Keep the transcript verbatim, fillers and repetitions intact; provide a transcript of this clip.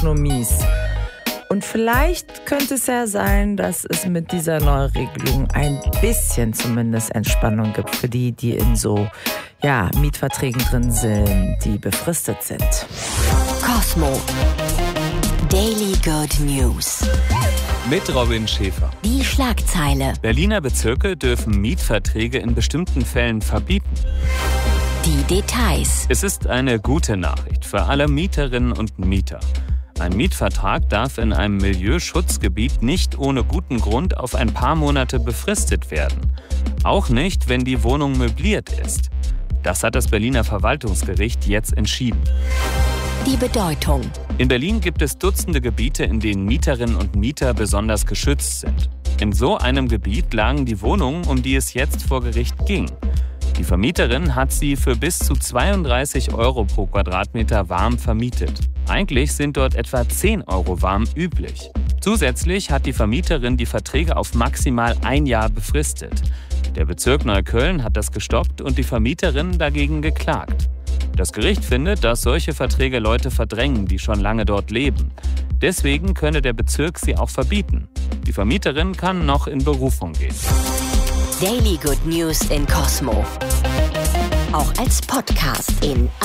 nur mies. Und vielleicht könnte es ja sein, dass es mit dieser Neuregelung ein bisschen zumindest Entspannung gibt für die, die in so ja, Mietverträgen drin sind, die befristet sind. Cosmo. Daily Good News. Mit Robin Schäfer. Die Schlagzeile. Berliner Bezirke dürfen Mietverträge in bestimmten Fällen verbieten. Die Details. Es ist eine gute Nachricht für alle Mieterinnen und Mieter. Ein Mietvertrag darf in einem Milieuschutzgebiet nicht ohne guten Grund auf ein paar Monate befristet werden. Auch nicht, wenn die Wohnung möbliert ist. Das hat das Berliner Verwaltungsgericht jetzt entschieden. Die Bedeutung. In Berlin gibt es Dutzende Gebiete, in denen Mieterinnen und Mieter besonders geschützt sind. In so einem Gebiet lagen die Wohnungen, um die es jetzt vor Gericht ging. Die Vermieterin hat sie für bis zu zweiunddreißig Euro pro Quadratmeter warm vermietet. Eigentlich sind dort etwa zehn Euro warm üblich. Zusätzlich hat die Vermieterin die Verträge auf maximal ein Jahr befristet. Der Bezirk Neukölln hat das gestoppt und die Vermieterin dagegen geklagt. Das Gericht findet, dass solche Verträge Leute verdrängen, die schon lange dort leben. Deswegen könne der Bezirk sie auch verbieten. Die Vermieterin kann noch in Berufung gehen. Daily Good News in Cosmo. Auch als Podcast in